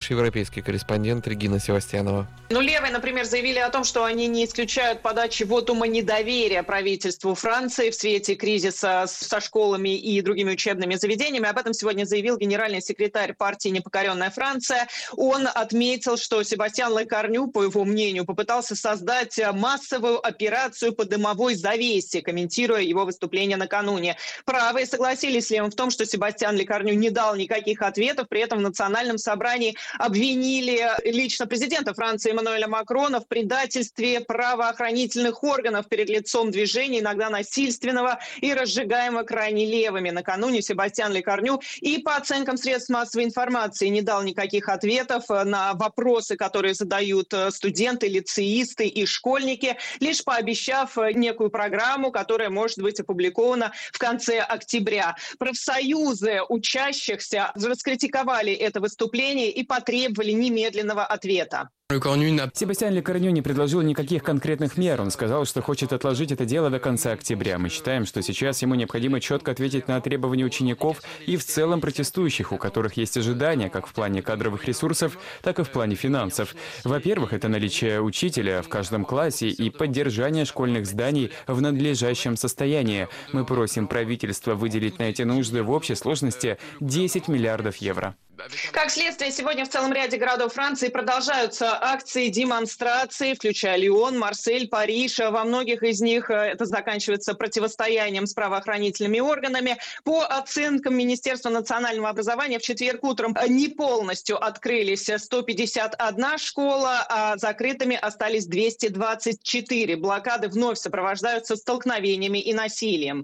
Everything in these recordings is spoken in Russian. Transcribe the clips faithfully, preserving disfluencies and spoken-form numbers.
наш европейский корреспондент Регина Севастьянова. Ну, левые, например, заявили о том, что они не исключают подачи вотума недоверия правительству Франции в свете кризиса со школами и другими учебными заведениями. Об этом сегодня заявил генеральный секретарь партии «Непокоренная Франция». Он отметил, что Себастьян Лекарню, по его мнению, попытался создать массовую операцию по дымовой завесе, комментируя его выступление накануне. Правые согласились с левым в том, что Себастьян Лекарню не дал никаких ответов. При этом в национальном собрании обвинили лично президента Франции Эммануэля Макрона в предательстве правоохранительных органов перед лицом движения, иногда насильственного и разжигаемого крайне левыми. Накануне Себастьян Лекарню и по оценкам средств массовой информации не дал никаких ответов на вопросы, которые задают студенты, лицеисты и школьники, лишь пообещав некую программу, которая может быть опубликована в конце октября. Профсоюзы учащихся раскритиковали это выступление и потребовали немедленного ответа. Себастьян Лекарню не предложил никаких конкретных мер. Он сказал, что хочет отложить это дело до конца октября. Мы считаем, что сейчас ему необходимо четко ответить на требования учеников и в целом протестующих, у которых есть ожидания как в плане кадровых ресурсов, так и в плане финансов. Во-первых, это наличие учителя в каждом классе и поддержание школьных зданий в надлежащем состоянии. Мы просим правительство выделить на эти нужды в общей сложности десять миллиардов евро. Как следствие, сегодня в целом ряде городов Франции продолжаются акции, демонстрации, включая Лион, Марсель, Париж. Во многих из них это заканчивается противостоянием с правоохранительными органами. По оценкам Министерства национального образования, в четверг утром не полностью открылись сто пятьдесят одна школа, а закрытыми остались двести двадцать четыре. Блокады вновь сопровождаются столкновениями и насилием.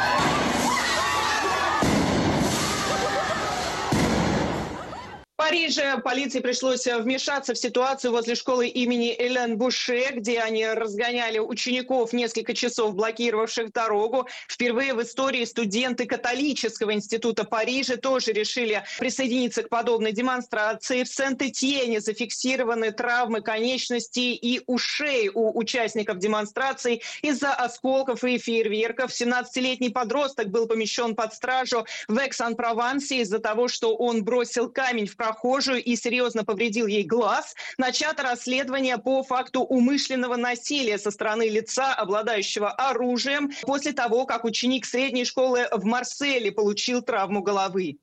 В Париже полиции пришлось вмешаться в ситуацию возле школы имени Элен Буше, где они разгоняли учеников несколько часов, блокировавших дорогу. Впервые в истории студенты католического института Парижа тоже решили присоединиться к подобной демонстрации. В Сент-Этьене зафиксированы травмы конечностей и ушей у участников демонстрации из-за осколков и фейерверков. семнадцатилетний подросток был помещен под стражу в Экс-ан-Провансе из-за того, что он бросил камень в прохожую и серьезно повредил ей глаз. Начато расследование по факту умышленного насилия со стороны лица, обладающего оружием, после того, как ученик средней школы в Марселе получил травму головы.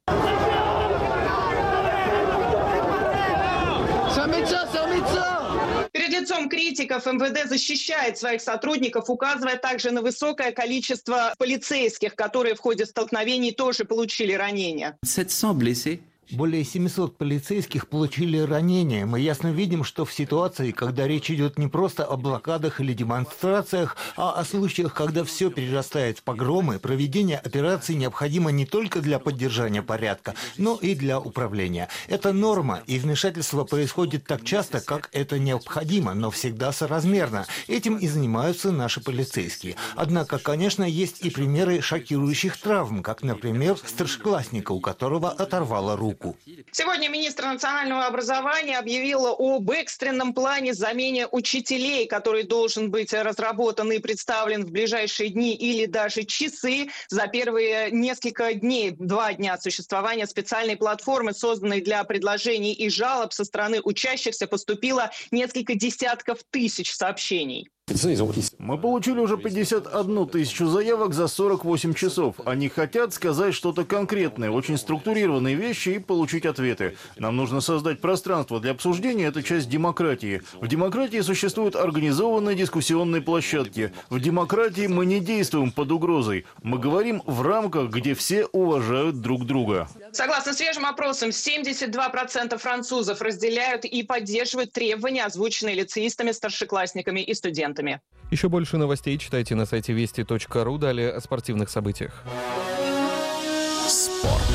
Перед лицом критиков эм вэ дэ защищает своих сотрудников, указывая также на высокое количество полицейских, которые в ходе столкновений тоже получили ранения. Более семисот полицейских получили ранения. Мы ясно видим, что в ситуации, когда речь идет не просто о блокадах или демонстрациях, а о случаях, когда все перерастает в погромы, проведение операций необходимо не только для поддержания порядка, но и для управления. Это норма, и вмешательство происходит так часто, как это необходимо, но всегда соразмерно. Этим и занимаются наши полицейские. Однако, конечно, есть и примеры шокирующих травм, как, например, старшеклассника, у которого оторвало руку. Сегодня министр национального образования объявила об экстренном плане замене учителей, который должен быть разработан и представлен в ближайшие дни или даже часы. За первые несколько дней, два дня существования специальной платформы, созданной для предложений и жалоб со стороны учащихся, поступило несколько десятков тысяч сообщений. Мы получили уже пятьдесят одну тысячу заявок за сорок восемь часов. Они хотят сказать что-то конкретное, очень структурированные вещи и получить ответы. Нам нужно создать пространство для обсуждения, это часть демократии. В демократии существуют организованные дискуссионные площадки. В демократии мы не действуем под угрозой. Мы говорим в рамках, где все уважают друг друга. Согласно свежим опросам, семьдесят два процента французов разделяют и поддерживают требования, озвученные лицеистами, старшеклассниками и студентами. Еще больше новостей читайте на сайте вести точка ру. Далее о спортивных событиях. Спорт.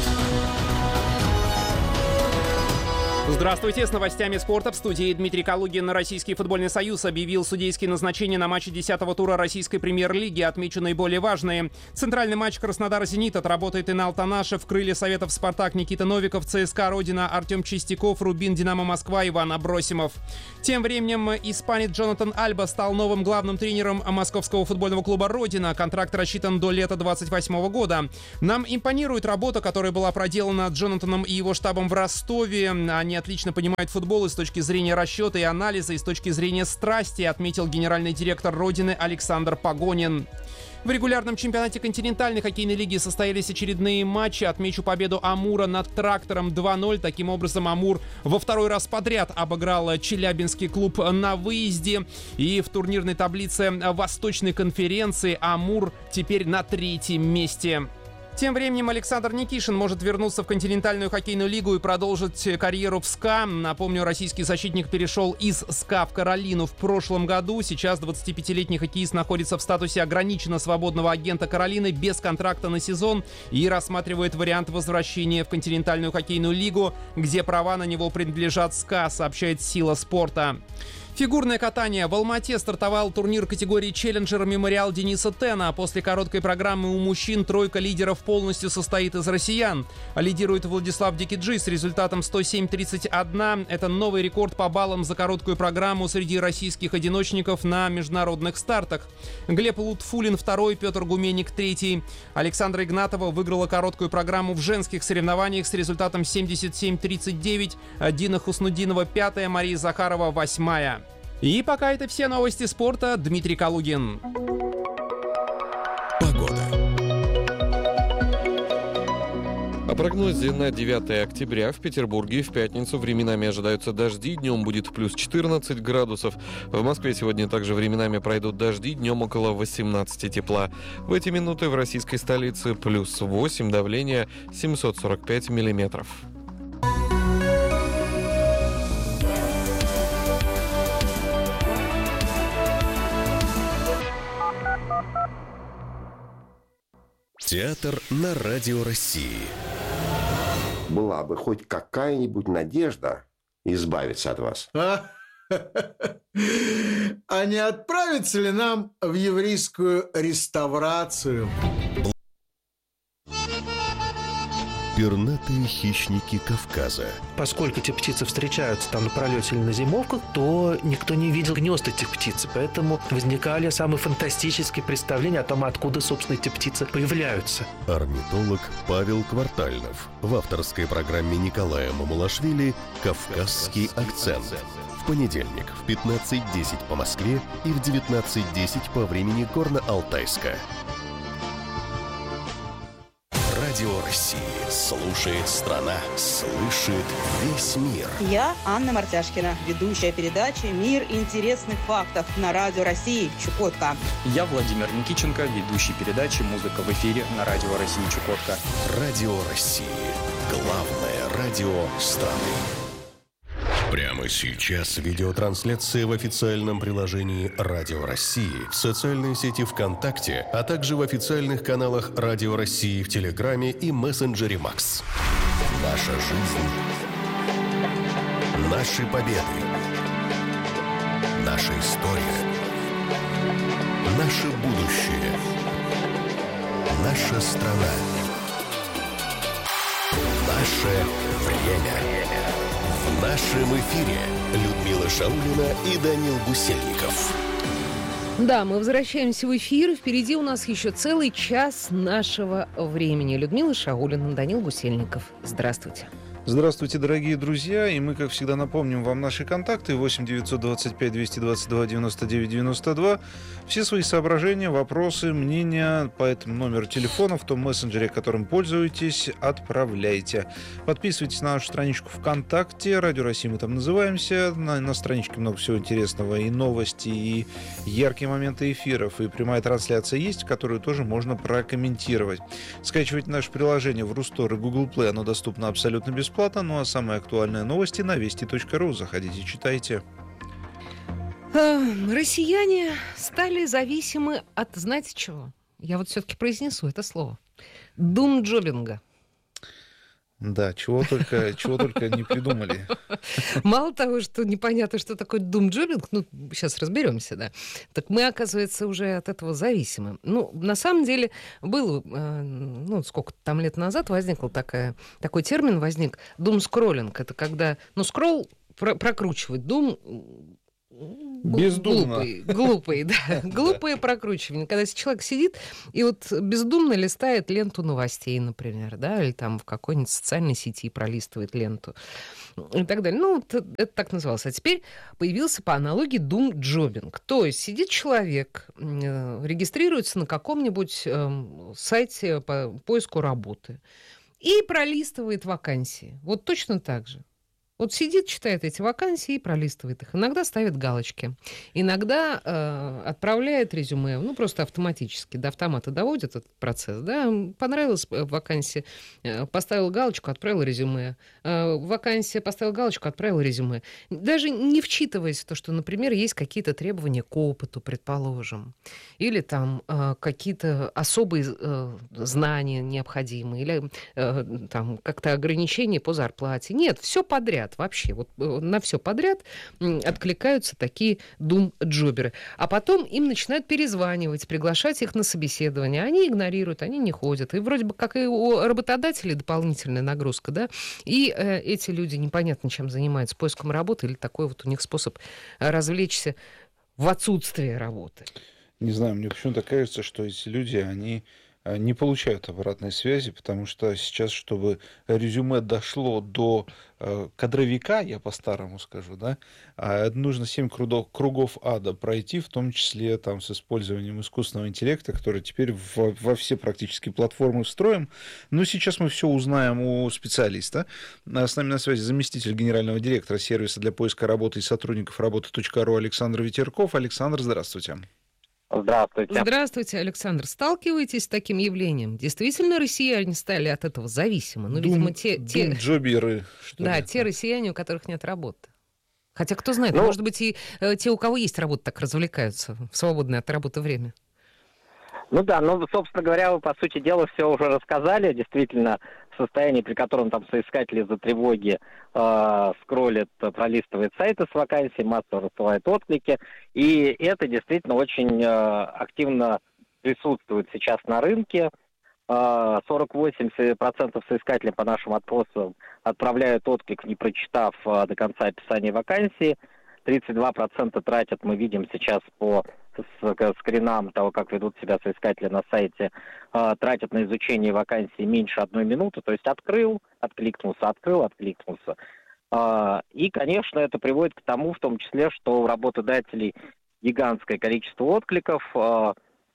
Здравствуйте, с новостями спорта в студии Дмитрий Калугин. Российский футбольный союз объявил судейские назначения на матче десятого тура российской премьер-лиги. Отмечу наиболее важные. Центральный матч Краснодар-Зенит отработает Инал Танашев, крылья Советов Спартак Никита Новиков, ЦСКА Родина Артем Чистяков, Рубин Динамо Москва Иван Абросимов. Тем временем испанец Джонатан Альба стал новым главным тренером московского футбольного клуба Родина. Контракт рассчитан до лета двадцать восьмого года. Нам импонирует работа, которая была проделана Джонатаном и его штабом в Ростове. Они отлично понимают футбол и с точки зрения расчета и анализа, и с точки зрения страсти, отметил генеральный директор «Родины» Александр Погонин. В регулярном чемпионате континентальной хоккейной лиги состоялись очередные матчи. Отмечу победу Амура над Трактором два ноль. Таким образом, Амур во второй раз подряд обыграл Челябинский клуб на выезде. И в турнирной таблице Восточной конференции Амур теперь на третьем месте. Тем временем Александр Никишин может вернуться в континентальную хоккейную лигу и продолжить карьеру в СКА. Напомню, российский защитник перешел из СКА в Каролину в прошлом году. Сейчас двадцатипятилетний хоккеист находится в статусе ограниченно свободного агента Каролины без контракта на сезон и рассматривает вариант возвращения в континентальную хоккейную лигу, где права на него принадлежат СКА, сообщает «Сила спорта». Фигурное катание. В Алма-Ате стартовал турнир категории «Челленджер» «Мемориал» Дениса Тена. После короткой программы у мужчин тройка лидеров полностью состоит из россиян. Лидирует Владислав Дикиджи с результатом сто семь тридцать один. Это новый рекорд по баллам за короткую программу среди российских одиночников на международных стартах. Глеб Лутфулин второй, Петр Гуменник третий. Александра Игнатова выиграла короткую программу в женских соревнованиях с результатом семьдесят семь тридцать девять. Дина Хуснудинова пятая, Мария Захарова восьмая. И пока это все новости спорта. Дмитрий Калугин. Погода. О прогнозе на девятое октября в Петербурге в пятницу временами ожидаются дожди, днем будет плюс четырнадцать градусов. В Москве сегодня также временами пройдут дожди, днем около восемнадцати тепла. В эти минуты в российской столице плюс восемь, давление семьсот сорок пять миллиметров. Театр на Радио России. Была бы хоть какая-нибудь надежда избавиться от вас. А, а не отправиться ли нам в еврейскую реставрацию? Пернатые хищники Кавказа. Поскольку эти птицы встречаются там на пролете или на зимовках, то никто не видел гнезд этих птиц. Поэтому возникали самые фантастические представления о том, откуда, собственно, эти птицы появляются. Орнитолог Павел Квартальнов в авторской программе Николая Мамулашвили «Кавказский акцент». В понедельник в пятнадцать десять по Москве и в девятнадцать десять по времени Горно-Алтайска. Радио России. Слушает страна. Слышит весь мир. Я Анна Мартяшкина, ведущая передачи «Мир интересных фактов» на Радио России Чукотка. Я Владимир Никиченко, ведущий передачи «Музыка в эфире» на Радио России Чукотка. Радио России. Главное радио страны. Прямо сейчас видеотрансляция в официальном приложении Радио России, в социальной сети ВКонтакте, а также в официальных каналах Радио России в Телеграме и мессенджере Макс. Наша жизнь. Наши победы. Наша история. Наше будущее. Наша страна. Наше время. В нашем эфире Людмила Шаулина и Данил Гусельников. Да, мы возвращаемся в эфир. Впереди у нас еще целый час нашего времени. Людмила Шаулина, Данил Гусельников. Здравствуйте. Здравствуйте, дорогие друзья, и мы, как всегда, напомним вам наши контакты восемь девятьсот двадцать пять двести двадцать два девяносто девять девяносто два. Все свои соображения, вопросы, мнения по этому номеру телефона в том мессенджере, которым пользуетесь, отправляйте. Подписывайтесь на нашу страничку ВКонтакте, Радио России мы там называемся, на, на страничке много всего интересного, и новости, и яркие моменты эфиров, и прямая трансляция есть, которую тоже можно прокомментировать. Скачивайте наше приложение в Рустор и Google Play, оно доступно абсолютно бесплатно. Ну а самые актуальные новости на вести точка ру. Заходите, читайте. Россияне стали зависимы от, знаете чего? Я вот все-таки произнесу это слово. Думджобинга. Да, чего только, чего только не придумали. Мало того, что непонятно, что такое думджобинг, ну, сейчас разберемся, да, так мы, оказывается, уже от этого зависимы. Ну, на самом деле, было, ну, сколько там лет назад возникл такая, такой термин возник, думскроллинг. Это когда, ну, скролл, про- прокручивать, дум... Бездумно. Глупый, глупый, да. Глупое прокручивание. Когда человек сидит и вот бездумно листает ленту новостей, например, да, или там в какой-нибудь социальной сети пролистывает ленту и так далее. Ну, это, это так называлось. А теперь появился по аналогии doom-jobbing. То есть сидит человек, э, регистрируется на каком-нибудь э, сайте по поиску работы и пролистывает вакансии. Вот точно так же. Вот сидит, читает эти вакансии и пролистывает их. Иногда ставит галочки. Иногда э, отправляет резюме, ну, просто автоматически. До автомата доводит этот процесс. Да? Понравилась вакансия, э, поставил галочку, отправил резюме. Э, вакансия, поставил галочку, отправил резюме. Даже не вчитываясь в то, что, например, есть какие-то требования к опыту, предположим. Или там э, какие-то особые э, знания необходимые. Или э, там как-то ограничения по зарплате. Нет, все подряд. Вообще, вот на все подряд откликаются такие дум-джоберы. А потом им начинают перезванивать, приглашать их на собеседование. Они игнорируют, они не ходят. И вроде бы как и у работодателей дополнительная нагрузка, да, и э, эти люди непонятно чем занимаются, поиском работы, или такой вот у них способ развлечься в отсутствие работы. Не знаю, мне почему-то кажется, что эти люди, они не получают обратной связи, потому что сейчас, чтобы резюме дошло до э, кадровика, я по-старому скажу, да, э, нужно семь кругов, кругов ада пройти, в том числе там, с использованием искусственного интеллекта, который теперь во, во все практически платформы встроим. Но сейчас мы все узнаем у специалиста. С нами на связи заместитель генерального директора сервиса для поиска работы и сотрудников работа точка ру Александр Ветерков. Александр, здравствуйте. Здравствуйте. Здравствуйте, Александр. Сталкиваетесь с таким явлением? Действительно, россияне стали от этого зависимы? Ну, Дум, видимо, те... те... Джоберы, да, ли? те россияне, у которых нет работы. Хотя, кто знает, ну, может быть, и э, те, у кого есть работа, так развлекаются в свободное от работы время. Ну да, ну, собственно говоря, вы, по сути дела, все уже рассказали. Действительно, в состоянии, при котором там соискатели из-за тревоги э, скроллят, пролистывают сайты с вакансией, массово рассылают отклики. И это действительно очень э, активно присутствует сейчас на рынке. Э, сорок восемь процентов соискателей по нашим опросам отправляют отклик, не прочитав э, до конца описания вакансии. тридцать два процента тратят, мы видим сейчас по скринам того, как ведут себя соискатели на сайте, э, тратят на изучение вакансии меньше одной минуты, то есть открыл, откликнулся, открыл, откликнулся. Э, и, конечно, это приводит к тому, в том числе, что у работодателей гигантское количество откликов, э,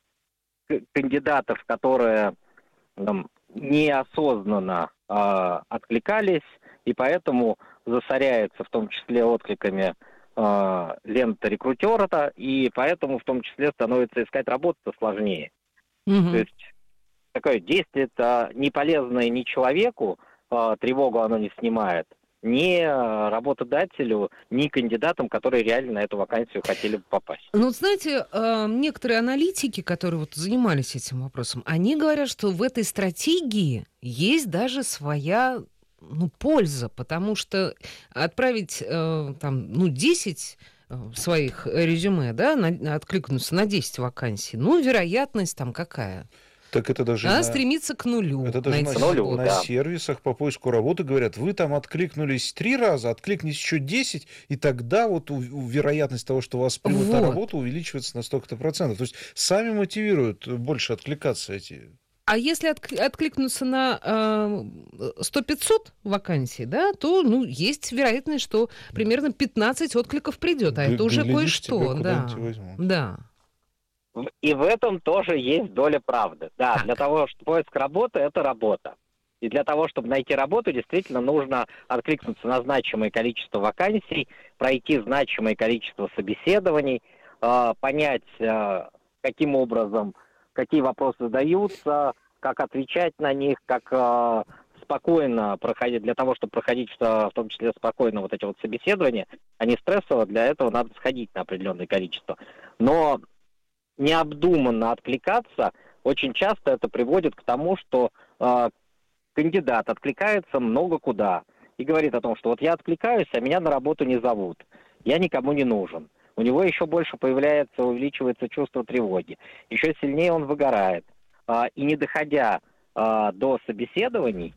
кандидатов, которые э, неосознанно э, откликались, и поэтому засоряется в том числе откликами лента рекрутера, и поэтому в том числе становится искать работу сложнее. Mm-hmm. То есть такое действие это не полезное ни человеку, тревогу оно не снимает, ни работодателю, ни кандидатам, которые реально на эту вакансию хотели бы попасть. Ну, знаете, некоторые аналитики, которые вот занимались этим вопросом, они говорят, что в этой стратегии есть даже своя ну, польза, потому что отправить э, там, ну, десять своих резюме, да, на, откликнуться на десять вакансий, ну, вероятность там какая? Так это даже Она на... стремится к нулю. Это даже на, нулю, на да. сервисах по поиску работы говорят, вы там откликнулись три раза, откликнись еще десять, и тогда вот у, у вероятность того, что вас примут вот. на работу, увеличивается на столько-то процентов. То есть сами мотивируют больше откликаться эти... А если отк- откликнуться на э, сто-пятьсот вакансий, да, то ну, есть вероятность, что примерно пятнадцать откликов придет, а Г- это уже кое-что. Да. да. И в этом тоже есть доля правды. Да, так. Для того, чтобы поиск работы, это работа. И для того, чтобы найти работу, действительно нужно откликнуться на значимое количество вакансий, пройти значимое количество собеседований, э, понять, э, каким образом... какие вопросы задаются, как отвечать на них, как э, спокойно проходить, для того, чтобы проходить, что, в том числе спокойно вот эти вот собеседования, а не стрессово, для этого надо сходить на определенное количество. Но необдуманно откликаться, очень часто это приводит к тому, что э, кандидат откликается много куда и говорит о том, что вот я откликаюсь, а меня на работу не зовут, я никому не нужен. У него еще больше появляется, увеличивается чувство тревоги. Еще сильнее он выгорает. И не доходя до собеседований,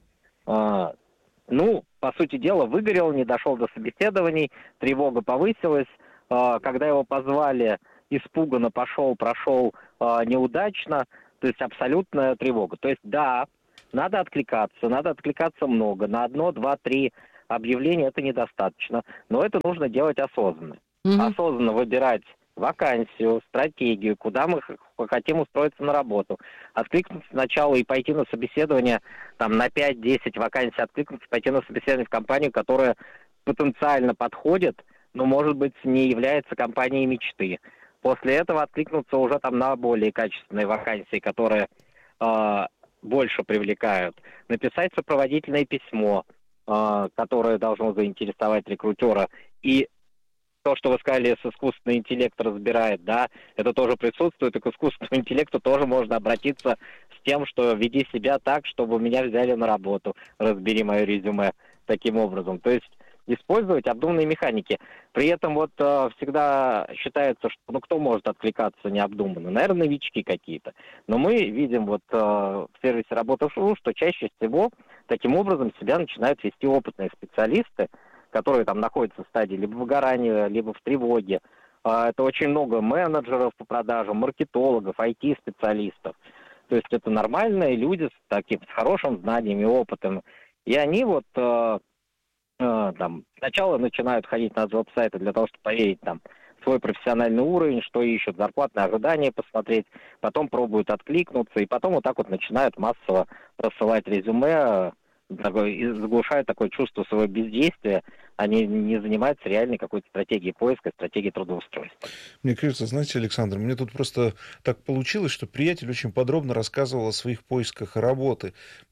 ну, по сути дела, выгорел, не дошел до собеседований, тревога повысилась, когда его позвали, испуганно пошел, прошел неудачно, то есть абсолютная тревога. То есть да, надо откликаться, надо откликаться много, на одно, два, три объявления это недостаточно, но это нужно делать осознанно. Mm-hmm. Осознанно выбирать вакансию, стратегию, куда мы хотим устроиться на работу. Откликнуться сначала и пойти на собеседование, там, на пять-десять вакансий откликнуться, пойти на собеседование в компанию, которая потенциально подходит, но, может быть, не является компанией мечты. После этого откликнуться уже там на более качественные вакансии, которые э, больше привлекают. Написать сопроводительное письмо, э, которое должно заинтересовать рекрутера. И то, что вы сказали, с искусственный интеллект разбирает, да, это тоже присутствует, и к искусственному интеллекту тоже можно обратиться с тем, что веди себя так, чтобы меня взяли на работу, разбери мое резюме таким образом. То есть использовать обдуманные механики. При этом вот э, всегда считается, что ну кто может откликаться необдуманно? Наверное, новички какие-то. Но мы видим вот э, в сервисе работы ШУ, что чаще всего таким образом себя начинают вести опытные специалисты, которые там находятся в стадии либо выгорания, либо в тревоге. Это очень много менеджеров по продажам, маркетологов, ай ти-специалистов. То есть это нормальные люди с таким, с хорошим знанием и опытом. И они вот э, э, там сначала начинают ходить на веб-сайты для того, чтобы проверить там свой профессиональный уровень, что ищут, зарплатные ожидания посмотреть, потом пробуют откликнуться, и потом вот так вот начинают массово рассылать резюме, и заглушают такое чувство своего бездействия, они не занимаются реальной какой-то стратегией поиска, стратегией трудоустройства. Мне кажется, знаете, Александр, мне тут просто так получилось, что приятель очень подробно рассказывал о своих поисках работы.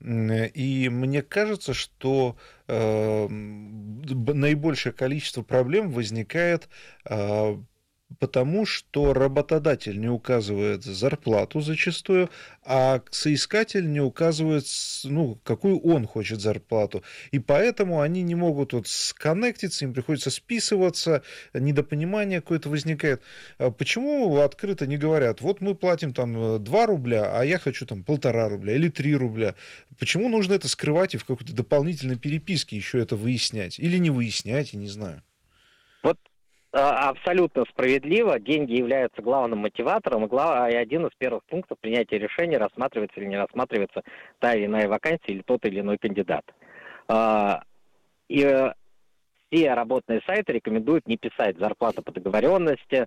И мне кажется, что э, наибольшее количество проблем возникает э, потому, что работодатель не указывает зарплату зачастую, а соискатель не указывает, ну, какую он хочет зарплату. И поэтому они не могут вот сконнектиться, им приходится списываться, недопонимание какое-то возникает. Почему открыто не говорят, вот мы платим там два рубля, а я хочу там полтора рубля или три рубля? Почему нужно это скрывать и в какой-то дополнительной переписке еще это выяснять? Или не выяснять, я не знаю. Вот абсолютно справедливо. Деньги являются главным мотиватором, и, глав... и один из первых пунктов принятия решения, рассматривается или не рассматривается та или иная вакансия или тот или иной кандидат. И все работные сайты рекомендуют не писать зарплату по договоренности,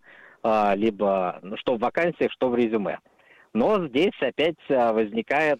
либо ну, что в вакансиях, что в резюме. Но здесь опять возникает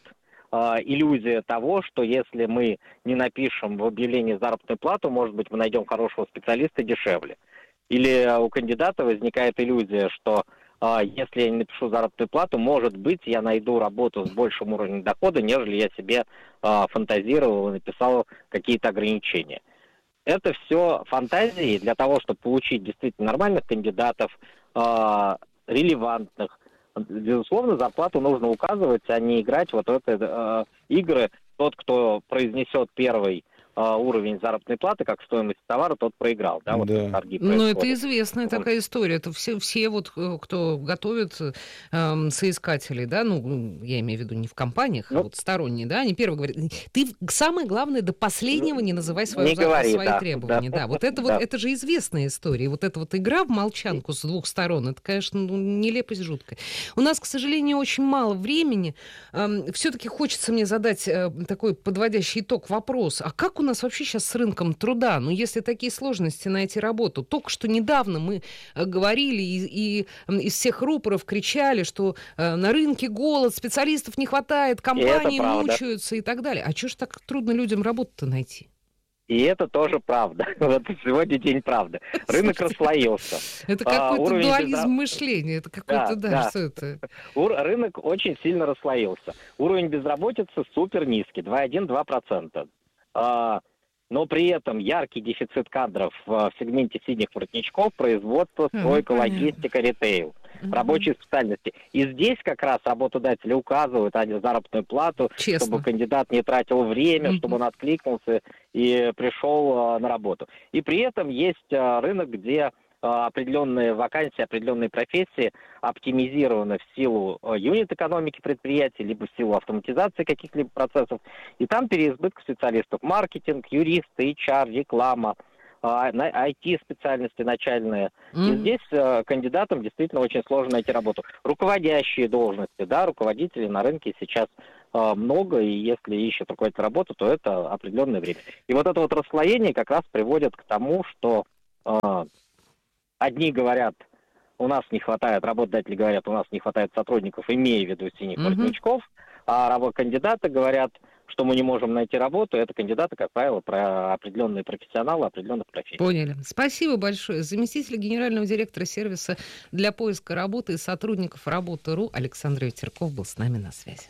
иллюзия того, что если мы не напишем в объявлении заработную плату, может быть, мы найдем хорошего специалиста дешевле. Или у кандидата возникает иллюзия, что э, если я не напишу заработную плату, может быть, я найду работу с большим уровнем дохода, нежели я себе э, фантазировал и написал какие-то ограничения. Это все фантазии для того, чтобы получить действительно нормальных кандидатов, э, релевантных. Безусловно, зарплату нужно указывать, а не играть вот в эти э, игры. Тот, кто произнесет первый уровень заработной платы, как стоимость товара, тот проиграл. Да, вот да. торги происходят. Ну, это известная вот. такая история. Это все, все вот, кто готовит эм, соискателей, да, ну, я имею в виду не в компаниях, ну, а вот сторонние, да, они первые говорят, ты самое главное до последнего не называй свою не зарплату, говори, свои да, требования. Да, да. Вот это да. вот, это же известная история. Вот эта вот игра в молчанку с двух сторон, это, конечно, ну, нелепость жуткая. У нас, к сожалению, очень мало времени. Эм, все-таки хочется мне задать э, такой подводящий итог вопрос. А как у нас вообще сейчас с рынком труда? Ну, если такие сложности найти работу. Только что недавно мы говорили и, и из всех рупоров кричали, что э, на рынке голод, специалистов не хватает, компании мучаются и так далее. А чего ж так трудно людям работу-то найти? И это тоже правда. Вот сегодня день правды. Рынок расслоился. Это какой-то а, дуализм безра... мышления. Это какой-то, да, да, да. Что это? Рынок очень сильно расслоился. Уровень безработицы супер низкий, два целых одна десятая - два процента. А, но при этом яркий дефицит кадров в сегменте синих воротничков, производство, стройка, mm, логистика, ритейл, mm-hmm. рабочие специальности. И здесь как раз работодатели указывают о заработную плату, Честно. чтобы кандидат не тратил время, mm-hmm. чтобы он откликнулся и пришел на работу. И при этом есть рынок, где определенные вакансии, определенные профессии оптимизированы в силу юнит-экономики предприятий, либо в силу автоматизации каких-либо процессов. И там переизбыток специалистов. Маркетинг, юристы, эйч ар, реклама, ай ти-специальности начальные. Mm-hmm. И здесь э, кандидатам действительно очень сложно найти работу. Руководящие должности, да, руководителей на рынке сейчас э, много, и если ищут руководитель работу, то это определенное время. И вот это вот расслоение как раз приводит к тому, что э, одни говорят, у нас не хватает, работодатели говорят, у нас не хватает сотрудников, имея в виду синих воротничков, mm-hmm. а кандидаты говорят, что мы не можем найти работу, это кандидаты, как правило, про определенные профессионалы, определенных профессий. Поняли. Спасибо большое. Заместитель генерального директора сервиса для поиска работы и сотрудников Работы.ру Александр Ветерков был с нами на связи.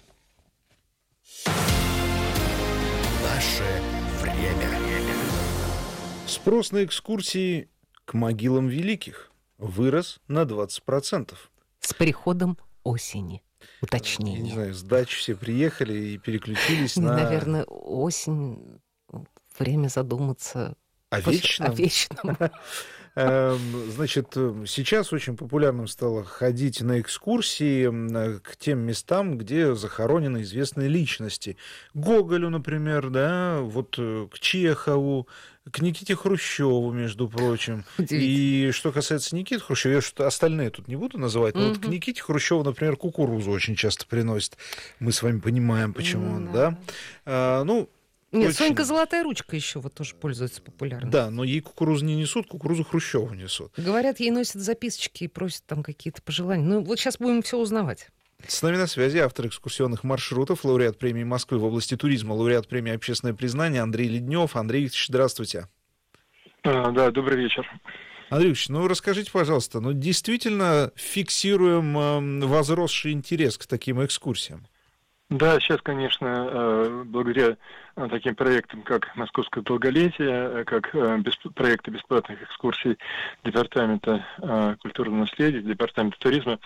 Наше время. Спрос на экскурсии к могилам великих вырос на двадцать процентов. С приходом осени. Уточнение. Я не знаю, с дач все приехали и переключились на... Наверное, осень, время задуматься о вечном. О вечном. Значит, сейчас очень популярным стало ходить на экскурсии к тем местам, где захоронены известные личности. Гоголю, например, да, вот к Чехову, к Никите Хрущеву, между прочим. И что касается Никиты Хрущева, я что остальные тут не буду называть, но mm-hmm. вот к Никите Хрущеву, например, кукурузу очень часто приносят. Мы с вами понимаем, почему mm-hmm. он, да. А, ну, Нет, очень... Сонька Золотая ручка еще вот тоже пользуется популярностью. Да, но ей кукурузу не несут, кукурузу Хрущеву несут. Говорят, ей носят записочки и просят там какие-то пожелания. Ну, вот сейчас будем все узнавать. С нами на связи автор экскурсионных маршрутов, лауреат премии Москвы в области туризма, лауреат премии «Общественное признание» Андрей Леднев. Андрей Викторович, здравствуйте. А, да, добрый вечер. Андрей Викторович, ну расскажите, пожалуйста, ну действительно фиксируем э, возросший интерес к таким экскурсиям? Да, сейчас, конечно, благодаря таким проектам, как «Московское долголетие», как проекты бесплатных экскурсий Департамента культурного наследия, Департамента туризма,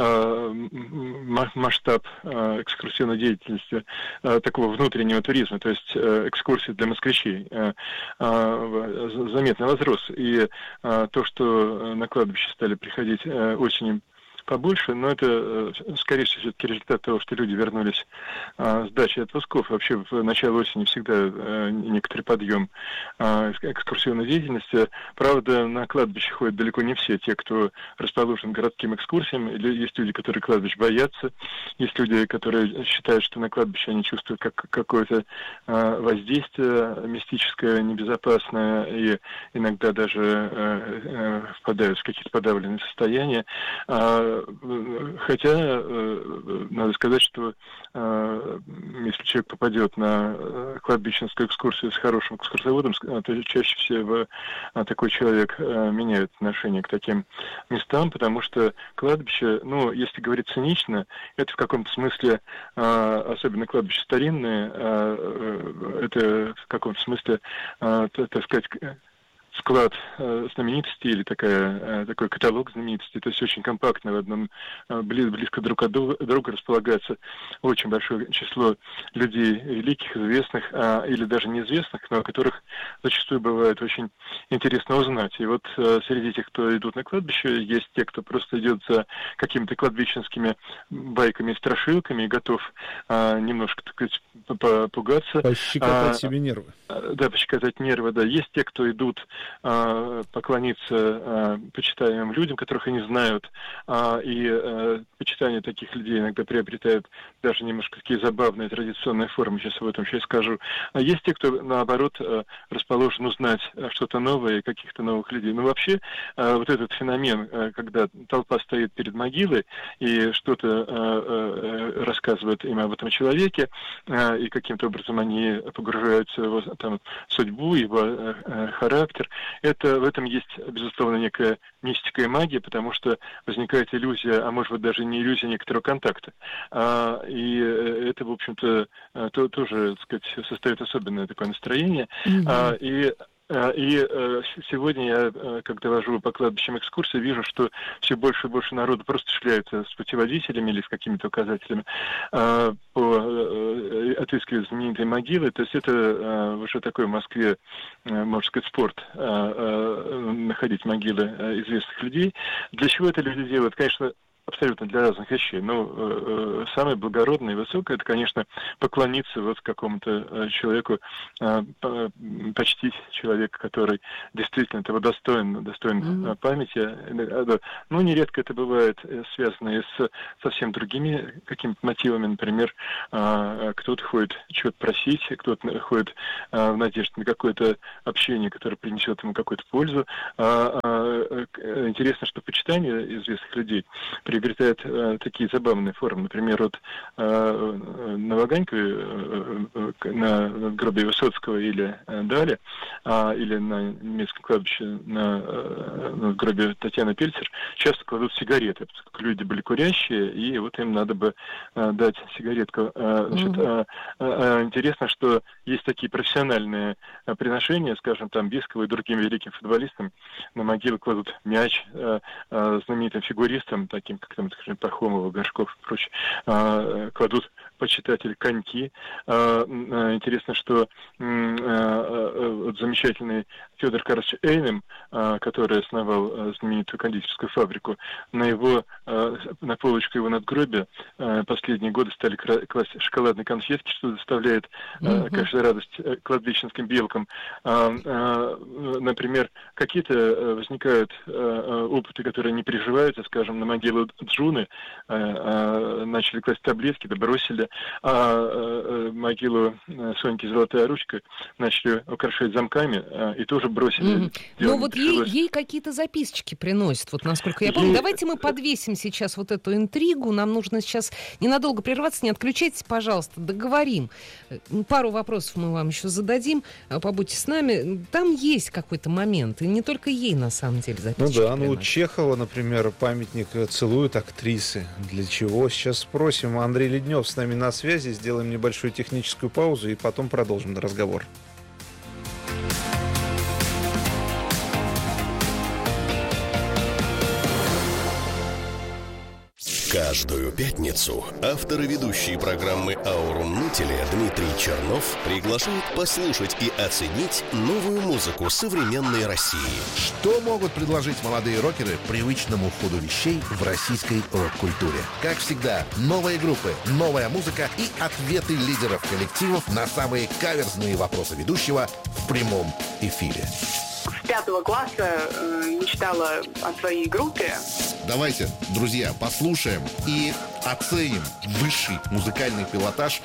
масштаб экскурсионной деятельности такого внутреннего туризма, то есть экскурсии для москвичей, заметно возрос. И то, что на кладбище стали приходить осенью побольше, но это, скорее всего, все-таки результат того, что люди вернулись а, с дачи отпусков. Вообще, в начале осени всегда а, некоторый подъем а, экскурсионной деятельности. Правда, на кладбище ходят далеко не все те, кто расположен к городским экскурсиям. Или есть люди, которые кладбищ боятся. Есть люди, которые считают, что на кладбище они чувствуют как, какое-то а, воздействие мистическое, небезопасное, и иногда даже а, а, впадают в какие-то подавленные состояния. А, Хотя, надо сказать, что если человек попадет на кладбищенскую экскурсию с хорошим экскурсоводом, то чаще всего такой человек меняет отношение к таким местам, потому что кладбище, ну, если говорить цинично, это в каком-то смысле, особенно кладбище старинное, это в каком-то смысле, так сказать, склад э, знаменитостей или такая, э, такой каталог знаменитостей, то есть очень компактно в одном, э, близко друг от друга располагается очень большое число людей великих, известных, э, или даже неизвестных, но о которых зачастую бывает очень интересно узнать. И вот э, среди тех, кто идут на кладбище, есть те, кто просто идет за какими-то кладбищенскими байками и страшилками и готов э, немножко, так сказать, попугаться. Пощекотать а, себе нервы. Да, пощекотать нервы, да. Есть те, кто идут поклониться почитаемым людям, которых они знают, и почитание таких людей иногда приобретает даже немножко такие забавные традиционные формы, сейчас об этом сейчас скажу. А есть те, кто, наоборот, расположен узнать что-то новое и каких-то новых людей. Но вообще вот этот феномен, когда толпа стоит перед могилой и что-то рассказывает им об этом человеке, и каким-то образом они погружаются в его там, судьбу, его характер, это, в этом есть, безусловно, некая мистика и магия, потому что возникает иллюзия, а может быть даже не иллюзия некоторого контакта. А, и это, в общем-то, то, тоже, так сказать, создает особенное такое настроение. Mm-hmm. А, и И э, сегодня я, э, когда вожу по кладбищам экскурсии, вижу, что все больше и больше народу просто шляются с путеводителями или с какими-то указателями, э, по, э, отыскивают знаменитые могилы. То есть это э, уже такой в Москве, э, можно сказать, спорт, э, э, находить могилы э, известных людей. Для чего это люди делают? Конечно, абсолютно для разных вещей. Но э, самое благородное и высокое, это, конечно, поклониться вот какому-то э, человеку, э, почтить человека, который действительно этого достоин, достоин mm-hmm. памяти. Ну, нередко это бывает связано и с совсем другими какими-то мотивами. Например, э, кто-то ходит что-то просить, кто-то ходит э, в надежде на какое-то общение, которое принесет ему какую-то пользу. А, а, интересно, что почитание известных людей приобретает а, такие забавные формы. Например, вот а, на Ваганькове, а, на гробе Высоцкого или а, Дали, а, или на немецком кладбище на, а, на гробе Татьяны Пельцер часто кладут сигареты, поскольку люди были курящие, и вот им надо бы а, дать сигаретку. А, значит, mm-hmm. а, а, интересно, что есть такие профессиональные а, приношения, скажем, там Бискову и другим великим футболистам на могилу кладут мяч, э, э, знаменитым фигуристам, таким как там, скажем, Пахомова, Горшков и прочее, э, кладут почитатели коньки. Э, э, интересно, что э, э, вот замечательный Федор Карлович Эйнем, э, который основал э, знаменитую кондитерскую фабрику, на его, э, на полочку его надгробия э, последние годы стали класть шоколадные конфетки, что доставляет, э, mm-hmm. конечно, радость э, кладбищенским белкам. Э, э, например, какие-то возникают э, опыты, которые не приживаются, скажем, на могилу Джуны, э, э, начали класть таблетки, да бросили, а э, могилу Соньки Золотая ручка начали украшать замками э, и тоже бросили. Mm-hmm. Но вот ей, ей какие-то записочки приносят, вот насколько я помню. Ей... Давайте мы подвесим сейчас вот эту интригу, нам нужно сейчас ненадолго прерваться, не отключайтесь, пожалуйста, договорим. Пару вопросов мы вам еще зададим, побудьте с нами. Там есть какой-то момент, и не только ей, на самом деле, записочки. Ну да, ну у Чехова, например, памятник целуют актрисы. Для чего? Сейчас спросим. Андрей Леднев с нами на связи. Сделаем небольшую техническую паузу и потом продолжим разговор. Каждую пятницу автор и ведущий программы «Аурум Нутеле» Дмитрий Чернов приглашает послушать и оценить новую музыку современной России. Что могут предложить молодые рокеры привычному ходу вещей в российской рок-культуре? Как всегда, новые группы, новая музыка и ответы лидеров коллективов на самые каверзные вопросы ведущего в прямом эфире. С пятого класса э, мечтала о своей группе. Давайте, друзья, послушаем и оценим высший музыкальный пилотаж.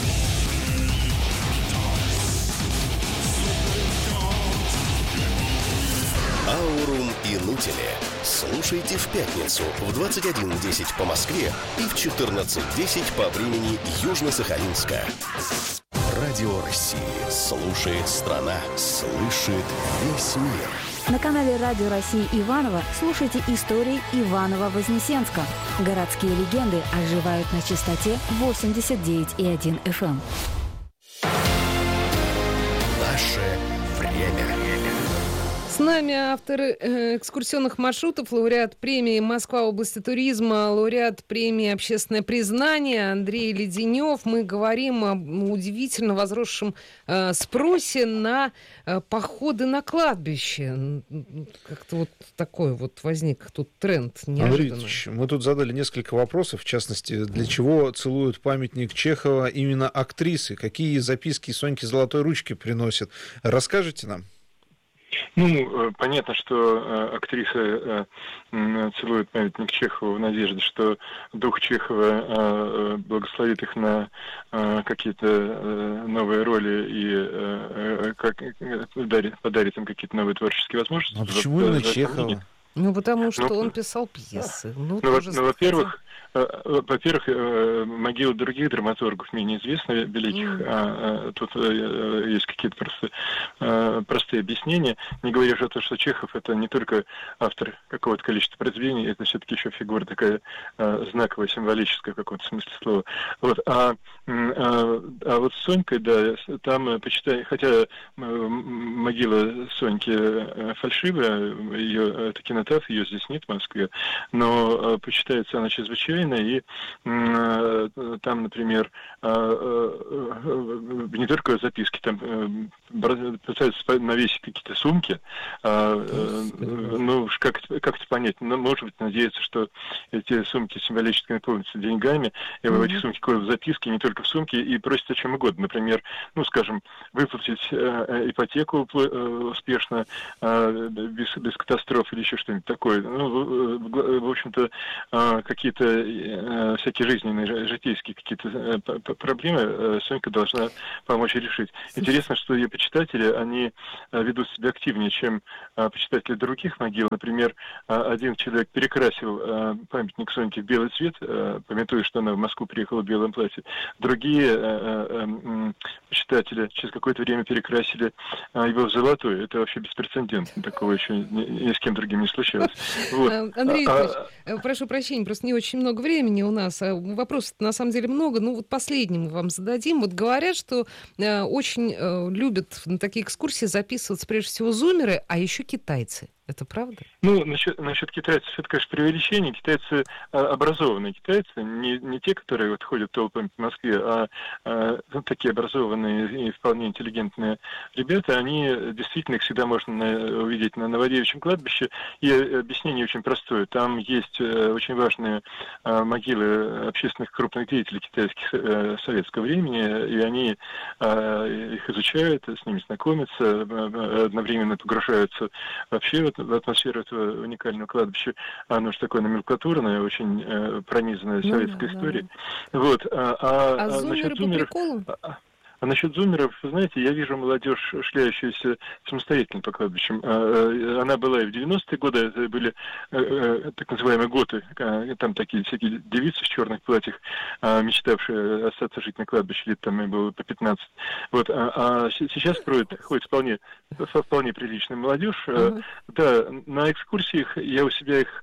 «Аурум и Нутеле». Слушайте в пятницу в двадцать один десять по Москве и в четырнадцать десять по времени Южно-Сахалинска. Радио России. Слушает страна. Слышит весь мир. На канале Радио России Иваново слушайте истории Иваново-Вознесенска. Городские легенды оживают на частоте восемьдесят девять и один эф эм. Наше время. С нами автор экскурсионных маршрутов, лауреат премии «Москва области туризма», лауреат премии «Общественное признание» Андрей Леденев. Мы говорим о удивительно возросшем э, спросе на э, походы на кладбище. Как-то вот такой вот возник тут тренд неожиданно. Андрей Ильич, мы тут задали несколько вопросов, в частности, для чего целуют памятник Чехова именно актрисы? Какие записки Соньки Золотой ручки приносят? Расскажите нам. Ну, понятно, что актриса целует памятник Чехову в надежде, что дух Чехова благословит их на какие-то новые роли и как, подарит, подарит им какие-то новые творческие возможности. А почему именно Чехова? Ну, потому что ну, он писал пьесы. Ну, ну, ну во-первых, во-первых, могилы других драматургов менее известны, великих. Mm. А, а, тут а, есть какие-то просто а, простые объяснения. Не говоря уже о том, что Чехов — это не только автор какого-то количества произведений, это все-таки еще фигура такая а, знаковая, символическая в каком-то смысле слова. Вот. А, а, а вот с Сонькой, да, там, почитай, хотя могила Соньки фальшивая, ее, это кинотаф, ее здесь нет в Москве, но почитается она чрезвычайно, и э, там, например, э, э, не только записки, там э, пытаются навесить какие-то сумки. Ну, как, как это понять? Ну, может быть, надеяться, что эти сумки символически наполнятся деньгами, и mm-hmm. в этих сумках кладут записки, не только в сумке, и просят о чем угодно. Например, ну, скажем, выплатить ипотеку успешно, без, без катастроф или еще что-нибудь такое. Ну, в общем-то, какие-то всякие жизненные, житейские какие-то проблемы Сонька должна помочь решить. Интересно, что ее почитатели, они ведут себя активнее, чем почитатели других могил. Например, один человек перекрасил памятник Соньке в белый цвет, памятуя, что она в Москву приехала в белом платье. Другие почитатели через какое-то время перекрасили его в золотой. Это вообще беспрецедентно. Такого еще ни, ни с кем другим не случилось. Вот. Андрей Викторович, а, прошу прощения, просто не очень много времени у нас. Вопросов на самом деле много. Ну вот последний мы вам зададим. Вот говорят, что э, очень э, любят на такие экскурсии записываться прежде всего зумеры, а еще китайцы. Это правда? Ну, насчет, насчет китайцев, это, конечно, преувеличение. Китайцы а, образованные китайцы, не, не те, которые вот ходят толпами по Москве, а, а ну, такие образованные и вполне интеллигентные ребята, они действительно, их всегда можно на, увидеть на Новодевичьем кладбище. И объяснение очень простое. Там есть а, очень важные а, могилы общественных крупных деятелей китайских а, советского времени, и они а, их изучают, с ними знакомятся, одновременно погружаются вообще вот в атмосферу этого уникального кладбища. Оно же такое номенклатурное, очень э, пронизанное ну, советской да, историей. Да. Вот. А, а, а, а зумеры по зумеров, приколу? А, а насчет зумеров, вы знаете, я вижу молодежь, шляющуюся самостоятельно по кладбищам. Она была и в девяностые годы, это были так называемые готы, там такие всякие девицы в черных платьях, мечтавшие остаться жить на кладбище, лет там им было по пятнадцать. Вот. А сейчас ходит, ходит вполне, вполне приличная молодежь. Uh-huh. Да, на экскурсиях я у себя их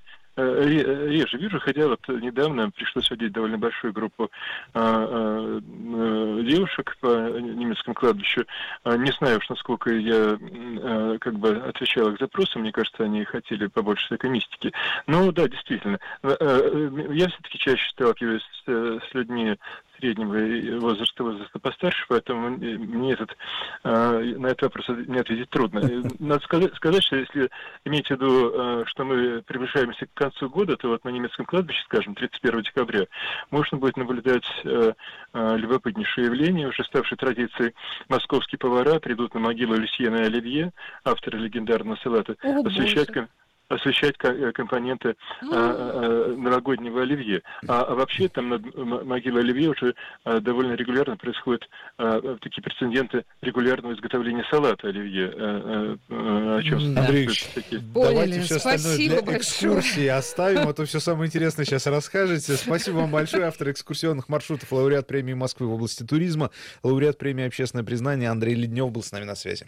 реже вижу, хотя вот недавно пришлось водить довольно большую группу а, а, девушек по немецкому кладбищу. А, не знаю уж, насколько я а, как бы отвечал их запросам, мне кажется, они хотели побольше всякой мистики. Но да, действительно, а, я все-таки чаще сталкиваюсь с, с людьми среднего возраста, возраста постарше, поэтому мне этот, на этот вопрос не ответить трудно. Надо сказать, сказать, что если иметь в виду, что мы приближаемся к концу года, то вот на немецком кладбище, скажем, тридцать первого декабря, можно будет наблюдать любопытнейшее явление, уже ставшей традицией. Московские повара придут на могилу Люсьена и Оливье, автора легендарного салата, освещать освещать компоненты а, а, новогоднего оливье. А, а вообще там над могилой оливье уже а, довольно регулярно происходят а, такие прецеденты регулярного изготовления салата оливье. А, а, о чем Андрей Ильич, давайте все остальное для большое. экскурсии оставим, а то все самое интересное сейчас расскажете. Спасибо вам большое. Автор экскурсионных маршрутов, лауреат премии Москвы в области туризма, лауреат премии «Общественное признание» Андрей Леднев был с нами на связи.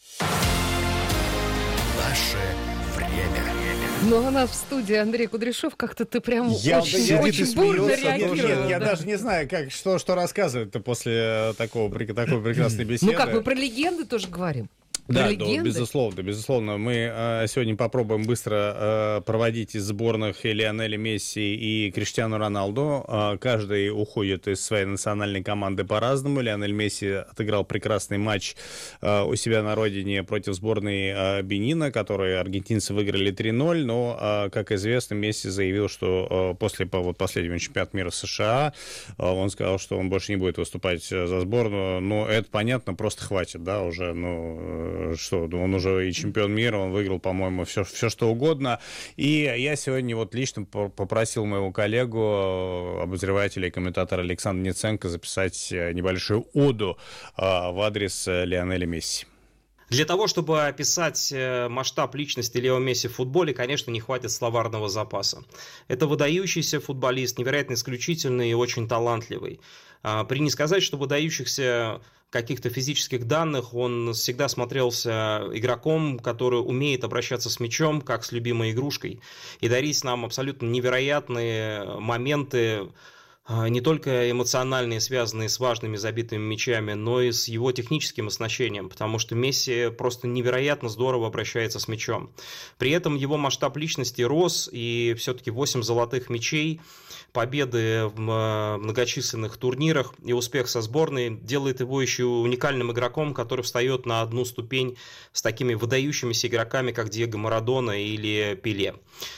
Наше время. Ну, а нас в студии Андрей Кудряшов, как-то ты прям я, очень, я, очень бурно реагируешь. Нет, нет, я да. даже не знаю, как, что, что рассказывать-то после такого, такой прекрасной беседы. Ну как, мы про легенды тоже говорим. Да, да, безусловно, безусловно. Мы э, сегодня попробуем быстро э, проводить из сборных и Лионеля Месси, и Криштиану Роналду. Э, каждый уходит из своей национальной команды по-разному. Лионель Месси отыграл прекрасный матч э, у себя на родине против сборной э, Бенина, которые аргентинцы выиграли три ноль, но, э, как известно, Месси заявил, что э, после вот, последнего чемпионата мира США э, он сказал, что он больше не будет выступать за сборную. Но это понятно, просто хватит, да, уже, ну... что он уже и чемпион мира, он выиграл, по-моему, все, все что угодно. И я сегодня вот лично попросил моего коллегу, обозревателя и комментатора Александра Ниценко записать небольшую оду в адрес Лионеля Месси. Для того, чтобы описать масштаб личности Лео Месси в футболе, конечно, не хватит словарного запаса. Это выдающийся футболист, невероятно исключительный и очень талантливый. При не сказать, что выдающихся каких-то физических данных, он всегда смотрелся игроком, который умеет обращаться с мячом, как с любимой игрушкой, и дарить нам абсолютно невероятные моменты не только эмоциональные, связанные с важными забитыми мячами, но и с его техническим оснащением, потому что Месси просто невероятно здорово обращается с мячом. При этом его масштаб личности рос, и все-таки восемь золотых мячей, победы в многочисленных турнирах и успех со сборной делает его еще уникальным игроком, который встает на одну ступень с такими выдающимися игроками, как Диего Марадона или Пеле.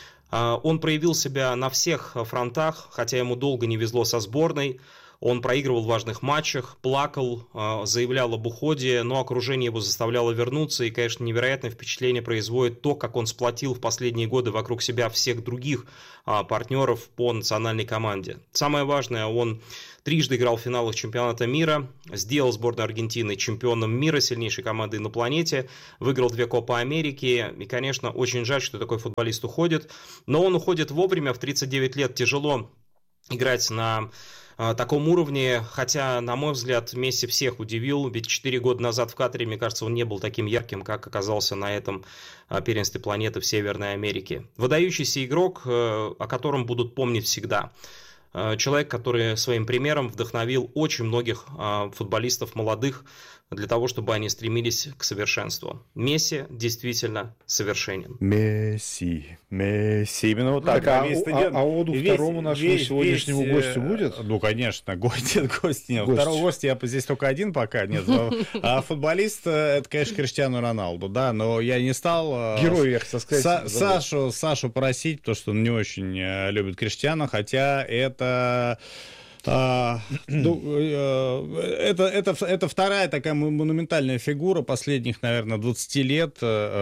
Он проявил себя на всех фронтах, хотя ему долго не везло со сборной. Он проигрывал в важных матчах, плакал, заявлял об уходе, но окружение его заставляло вернуться. И, конечно, невероятное впечатление производит то, как он сплотил в последние годы вокруг себя всех других партнеров по национальной команде. Самое важное, он трижды играл в финалах чемпионата мира, сделал сборную Аргентины чемпионом мира, сильнейшей командой на планете, выиграл две Копа Америки. И, конечно, очень жаль, что такой футболист уходит. Но он уходит вовремя, в тридцать девять лет тяжело играть на таком уровне, хотя, на мой взгляд, Месси всех удивил, ведь четыре года назад в Катаре, мне кажется, он не был таким ярким, как оказался на этом первенстве планеты в Северной Америке. Выдающийся игрок, о котором будут помнить всегда. Человек, который своим примером вдохновил очень многих футболистов молодых для того, чтобы они стремились к совершенству. Месси действительно совершенен. Месси, Месси, именно вот так. А, а, а, а оду весь, второму нашему весь, сегодняшнему весь, гостю будет? Ну, конечно, гость, гость нет. Гость. Второго гостя я здесь только один пока, нет. А футболист, это, конечно, Криштиану Роналду, да, но я не стал... Герой, я хотел сказать. Сашу, Сашу просить, потому что он не очень любит Криштиану, хотя это... А, ну, это, это, это вторая такая монументальная фигура последних, наверное, двадцати лет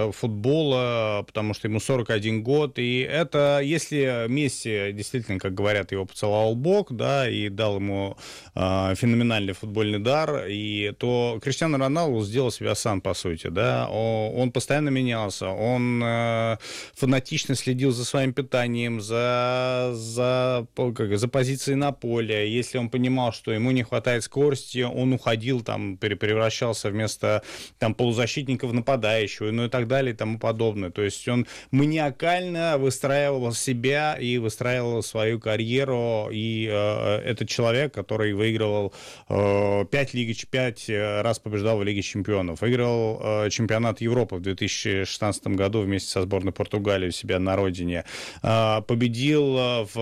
футбола, потому что ему сорок один год, и это, если Месси действительно, как говорят, его поцеловал Бог, да, и дал ему а, феноменальный футбольный дар, и, то Криштиану Роналду сделал себя сам, по сути, да, он, он постоянно менялся, он а, фанатично следил за своим питанием, за, за, как, за позицией на поле. Если он понимал, что ему не хватает скорости, он уходил, там, превращался вместо там, полузащитника в нападающего, ну и так далее и тому подобное. То есть он маниакально выстраивал себя и выстраивал свою карьеру, и э, это человек, который выигрывал э, пять, лиги, пять раз побеждал в Лиге чемпионов, выиграл э, чемпионат Европы в две тысячи шестнадцатом году вместе со сборной Португалии у себя на родине, э, победил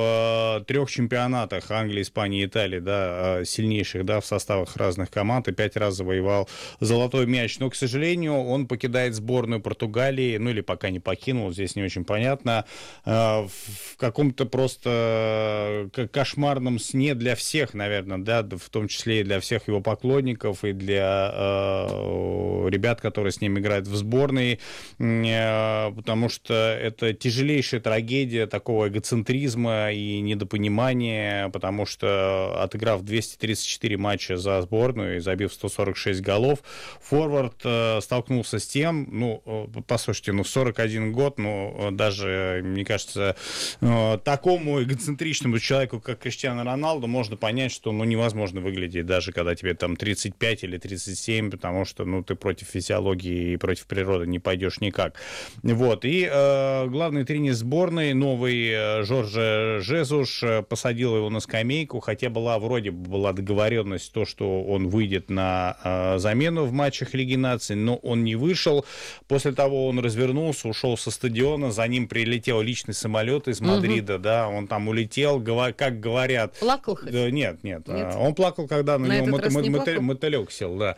в трех чемпионатах Англии, Испании и Италии, да, сильнейших, да, в составах разных команд, и пять раз завоевал золотой мяч. Но, к сожалению, он покидает сборную Португалии, ну или пока не покинул, здесь не очень понятно, в каком-то просто кошмарном сне для всех, наверное, да, в том числе и для всех его поклонников, и для э, ребят, которые с ним играют в сборной, э, потому что это тяжелейшая трагедия такого эгоцентризма и недопонимания, потому что отыграв двести тридцать четыре матча за сборную и забив сто сорок шесть голов, форвард э, столкнулся с тем, ну, э, послушайте, ну, сорок один год, ну, даже, мне кажется, э, такому эгоцентричному человеку, как Криштиану Роналду, можно понять, что, ну, невозможно выглядеть, даже когда тебе там тридцать пять или тридцать семь, потому что, ну, ты против физиологии и против природы не пойдешь никак. Вот, и э, главный тренер сборной, новый э, Жорже Жезуш, э, посадил его на скамейку, хотя была вроде была договоренность, то, что он выйдет на э, замену в матчах Лиги Наций, но он не вышел. После того он развернулся, ушел со стадиона, за ним прилетел личный самолет из Мадрида, угу. да, он там улетел, говор, как говорят... Плакал хоть? Да, нет, нет, нет, он плакал, когда на, на него мото- мото- мотылек сел, да.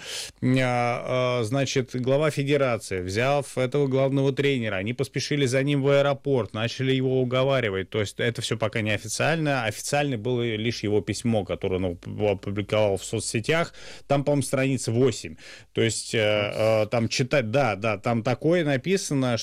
А, а, значит, глава федерации, взяв этого главного тренера, они поспешили за ним в аэропорт, начали его уговаривать, то есть это все пока не официально, официально было лишь его письмо, которое он опубликовал в соцсетях, там, по-моему, страница восемь. То есть э, э, там читать, да, да, там такое написано,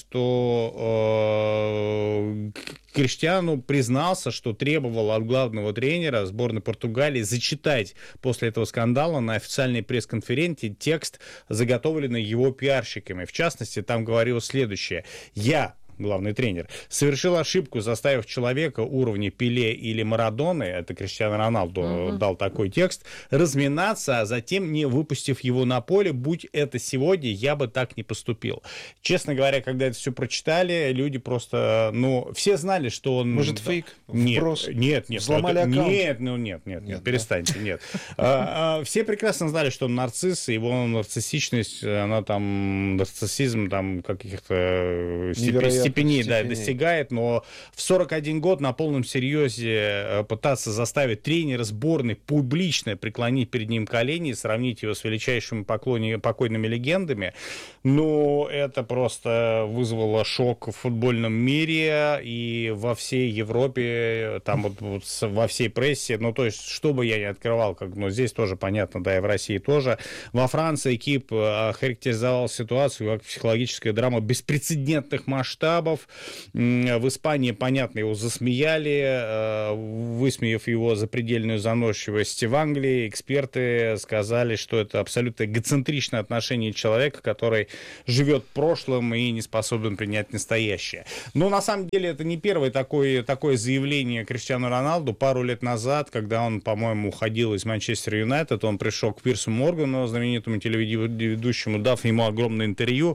что э, Криштиану признался, что требовал от главного тренера сборной Португалии зачитать после этого скандала на официальной пресс-конференции текст, заготовленный его пиарщиками. В частности, там говорилось следующее: «Я, главный тренер, совершил ошибку, заставив человека уровня Пеле или Марадоны, это Криштиану Роналду uh-huh. дал такой текст, разминаться, а затем не выпустив его на поле, будь это сегодня, я бы так не поступил. Честно говоря, когда это все прочитали, люди просто, ну, все знали, что он... Может, фейк? Нет, Вброс? нет, нет. Взломали это... аккаунт? Нет, ну нет, нет, нет, нет перестаньте, да? Нет. А, а, все прекрасно знали, что он нарцисс, и его нарциссичность, она там, нарциссизм там каких-то степеней да, достигает, но в сорок один год на полном серьезе пытаться заставить тренера сборной публично преклонить перед ним колени и сравнить его с величайшими поклони... покойными легендами, ну, это просто вызвало шок в футбольном мире и во всей Европе, там вот, вот во всей прессе, ну, то есть, что бы я ни открывал, как, ну, здесь тоже понятно, да, и в России тоже. Во Франции Кип охарактеризовал ситуацию как психологическая драма беспрецедентных масштабов. В Испании, понятно, его засмеяли, высмеяв его запредельную заносчивость. В Англии эксперты сказали, что это абсолютно эгоцентричное отношение человека, который живет прошлым и не способен принять настоящее. Но на самом деле это не первое такое, такое заявление Криштиану Роналду. Пару лет назад, когда он, по-моему, уходил из Манчестер Юнайтед, он пришел к Пирсу Моргану, знаменитому телеведущему, дав ему огромное интервью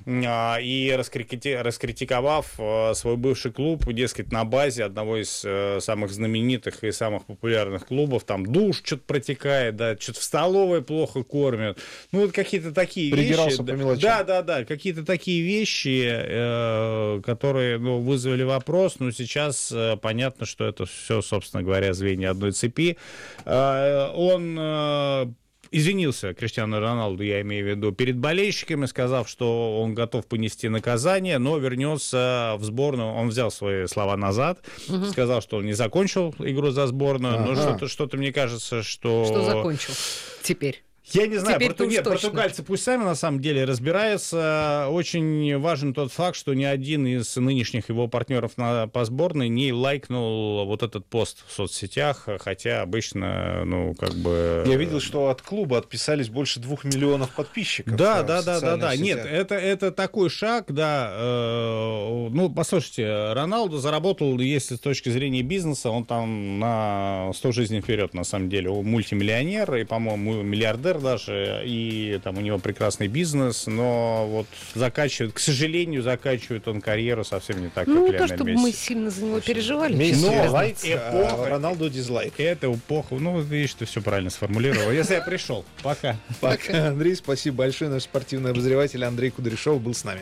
и раскритиковав свой бывший клуб, дескать, на базе одного из самых знаменитых и самых популярных клубов, там душ что-то протекает, да, что-то в столовой плохо кормят. Ну, вот какие-то такие Придирался вещи. по мелочам. Да, да, да, какие-то такие вещи, э, которые, ну, вызвали вопрос, но сейчас э, понятно, что это все, собственно говоря, звенья одной цепи. Э, он э, извинился, Криштиану Роналду, я имею в виду, перед болельщиками, сказав, что он готов понести наказание, но вернется в сборную. Он взял свои слова назад, угу. сказал, что он не закончил игру за сборную, ага. но что-то, что-то мне кажется, что... Что закончил теперь? Я не знаю, порту... нет, точно. португальцы пусть сами на самом деле разбираются. Очень важен тот факт, что ни один из нынешних его партнеров на, по сборной не лайкнул вот этот пост в соцсетях, хотя обычно, ну, как бы... Я видел, что от клуба отписались больше двух миллионов подписчиков. Да, да, да, да, да. Нет, это, это такой шаг, да. Э, ну, послушайте, Роналду заработал, если с точки зрения бизнеса, он там на сто жизней вперед, на самом деле. Он мультимиллионер и, по-моему, миллиардер даже, и там у него прекрасный бизнес, но вот заканчивает, к сожалению, заканчивает он карьеру совсем не так, как ну, Лионель Месси. Ну, то, чтобы мы сильно за него переживали. Месси но лайк, эпоха, а Роналду дизлайк. Это эпоха. Ну, видишь, ты все правильно сформулировал. Если я пришел. Пока. Пока, Андрей, спасибо большое. Наш спортивный обозреватель Андрей Кудряшов был с нами.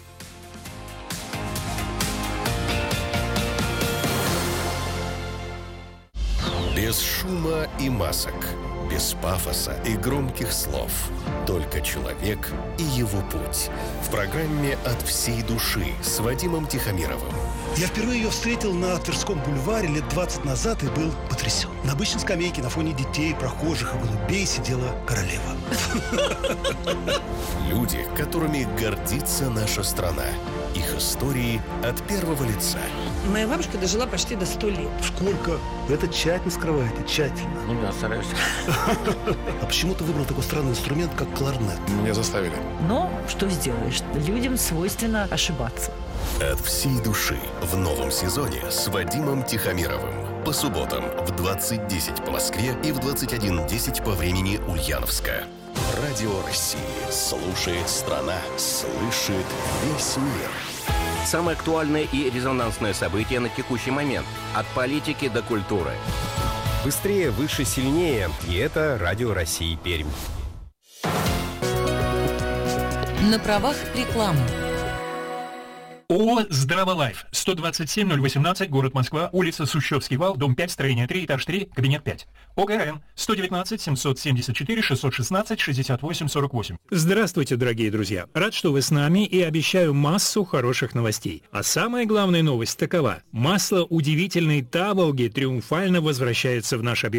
Без шума и масок, без пафоса и громких слов. Только человек и его путь. В программе «От всей души» с Вадимом Тихомировым. Я впервые ее встретил на Тверском бульваре лет двадцать назад и был потрясен. На обычной скамейке на фоне детей, прохожих и голубей сидела королева. Люди, которыми гордится наша страна. Их истории от первого лица. Моя бабушка дожила почти до ста лет. Сколько? Вы это тщательно скрываете, тщательно. Ну да, стараюсь. А почему ты выбрал такой странный инструмент, как кларнет? Меня заставили. Но что сделаешь? Людям свойственно ошибаться. От всей души в новом сезоне с Вадимом Тихомировым. По субботам в двадцать десять по Москве и в двадцать один десять по времени Ульяновска. Радио России. Слушает страна. Слышит весь мир. Самое актуальное и резонансное событие на текущий момент. От политики до культуры. Быстрее, выше, сильнее. И это Радио России Пермь. На правах рекламы. ООО «Здраволайф», сто двадцать семь ноль восемнадцать, город Москва, улица Сущевский вал, дом пять, строение три, этаж три, кабинет пять. ОГРН сто девятнадцать семьсот семьдесят четыре шестьсот шестнадцать шестьдесят восемь сорок восемь. Здравствуйте, дорогие друзья! Рад, что вы с нами, и обещаю массу хороших новостей. А самая главная новость такова. Масло удивительной таволги триумфально возвращается в наш обиход.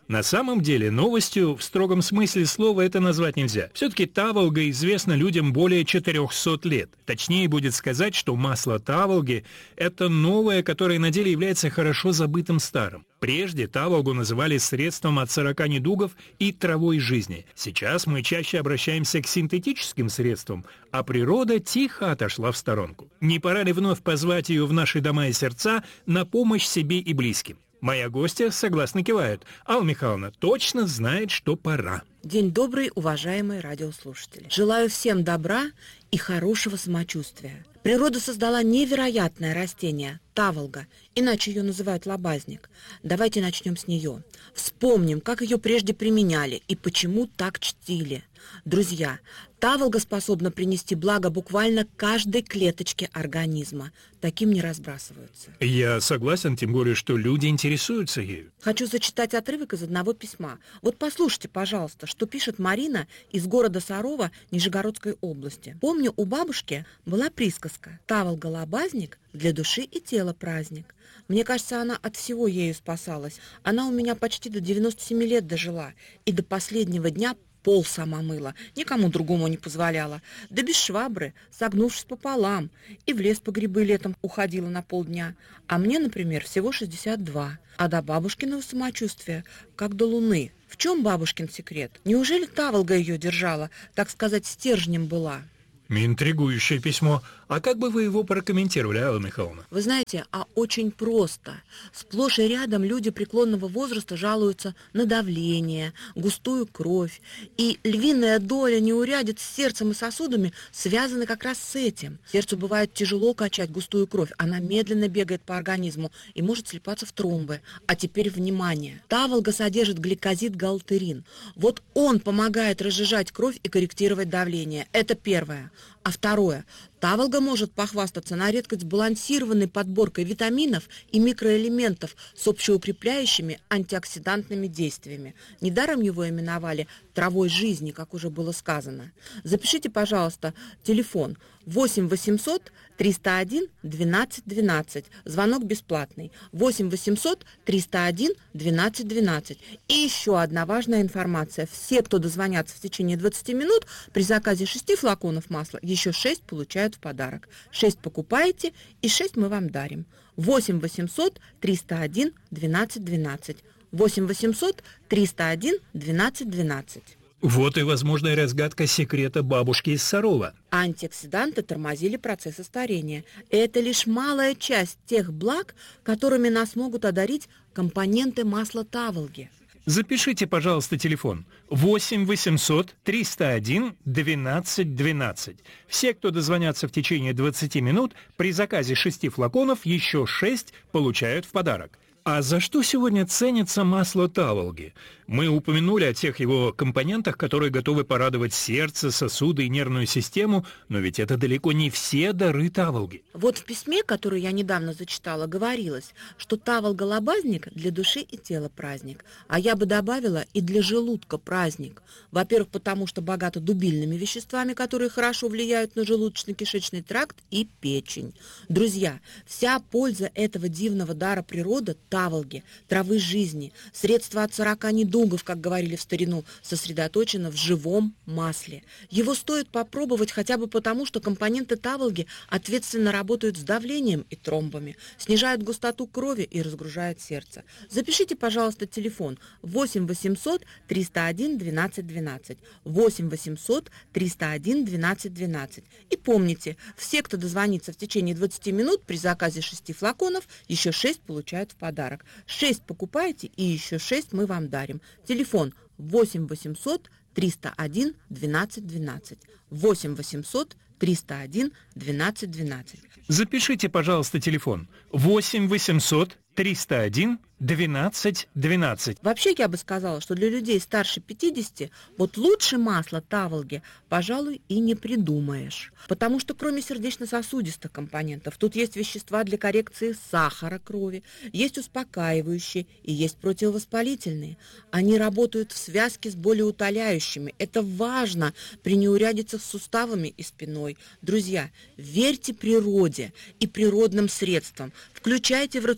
На самом деле, новостью в строгом смысле слова это назвать нельзя. Все-таки таволга известна людям более четырехсот лет. Точнее будет сказать, что масло таволги – это новое, которое на деле является хорошо забытым старым. Прежде таволгу называли средством от сорока недугов и травой жизни. Сейчас мы чаще обращаемся к синтетическим средствам, а природа тихо отошла в сторонку. Не пора ли вновь позвать ее в наши дома и сердца на помощь себе и близким? Моя гостья согласно кивает. Алла Михайловна точно знает, что пора. День добрый, уважаемые радиослушатели. Желаю всем добра и хорошего самочувствия. Природа создала невероятное растение – таволга, иначе ее называют лобазник. Давайте начнем с нее. Вспомним, как ее прежде применяли и почему так чтили. Друзья, таволга способна принести благо буквально каждой клеточке организма. Таким не разбрасываются. Я согласен, тем более, что люди интересуются ею. Хочу зачитать отрывок из одного письма. Вот послушайте, пожалуйста, что пишет Марина из города Сарова Нижегородской области. Помню, у бабушки была присказка «Таволга-лобазник для души и тела праздник». Мне кажется, она от всего ею спасалась. Она у меня почти до девяноста семи лет дожила и до последнего дня пол сама мыла, никому другому не позволяла. Да без швабры, согнувшись пополам, и в лес по грибы летом уходила на полдня. А мне, например, всего шестьдесят два, а до бабушкиного самочувствия, как до луны. В чем бабушкин секрет? Неужели таволга ее держала, так сказать, стержнем была? Интригующее письмо. А как бы вы его прокомментировали, Алла Михайловна? Вы знаете, а очень просто. Сплошь и рядом люди преклонного возраста жалуются на давление, густую кровь. И львиная доля неурядиц с сердцем и сосудами связаны как раз с этим. Сердцу бывает тяжело качать густую кровь. Она медленно бегает по организму и может слипаться в тромбы. А теперь внимание. Таволга содержит гликозид-галтерин. Вот он помогает разжижать кровь и корректировать давление. Это первое. А второе. Таволга может похвастаться на редкость сбалансированной подборкой витаминов и микроэлементов с общеукрепляющими антиоксидантными действиями. Недаром его именовали травой жизни, как уже было сказано. Запишите, пожалуйста, телефон восемь восемьсот триста один двенадцать двенадцать. Звонок бесплатный. восемь восемьсот триста один двенадцать двенадцать. И еще одна важная информация. Все, кто дозвонятся в течение двадцати минут, при заказе шести флаконов масла еще шесть получают в подарок. шесть покупаете и шесть мы вам дарим. восемь восемьсот триста один двенадцать двенадцать. восемь восемьсот триста один двенадцать двенадцать. Вот и возможная разгадка секрета бабушки из Сарова. Антиоксиданты тормозили процессы старения. Это лишь малая часть тех благ, которыми нас могут одарить компоненты масла таволги. Запишите, пожалуйста, телефон восемь восемьсот триста один двенадцать двенадцать. Все, кто дозвонятся в течение двадцати минут, при заказе шести флаконов еще шесть получают в подарок. А за что сегодня ценится масло таволги? Мы упомянули о тех его компонентах, которые готовы порадовать сердце, сосуды и нервную систему, но ведь это далеко не все дары таволги. Вот в письме, которое я недавно зачитала, говорилось, что таволга-лобазник для души и тела праздник, а я бы добавила и для желудка праздник. Во-первых, потому что богато дубильными веществами, которые хорошо влияют на желудочно-кишечный тракт и печень. Друзья, вся польза этого дивного дара природы – таволги, травы жизни, средства от сорока недугов, как говорили в старину, сосредоточено в живом масле. Его стоит попробовать хотя бы потому, что компоненты таволги ответственно работают с давлением и тромбами, снижают густоту крови и разгружают сердце. Запишите, пожалуйста, телефон восемь восемьсот триста один двенадцать двенадцать. восемь восемьсот триста один двенадцать двенадцать. И помните, все, кто дозвонится в течение двадцати минут, при заказе шести флаконов, еще шесть получают в подарок. шесть покупаете и еще шесть мы вам дарим. Телефон восемь восемьсот триста один двенадцать двенадцать. восемь восемьсот триста один двенадцать двенадцать. Запишите, пожалуйста, телефон восемь восемьсот триста один двенадцать двенадцать. Вообще, я бы сказала, что для людей старше пятидесяти вот лучше масла таволги, пожалуй, и не придумаешь. Потому что кроме сердечно-сосудистых компонентов, тут есть вещества для коррекции сахара крови, есть успокаивающие и есть противовоспалительные. Они работают в связке с болеутоляющими. Это важно при неурядицах с суставами и спиной. Друзья, верьте природе и природным средствам. Включайте в рацион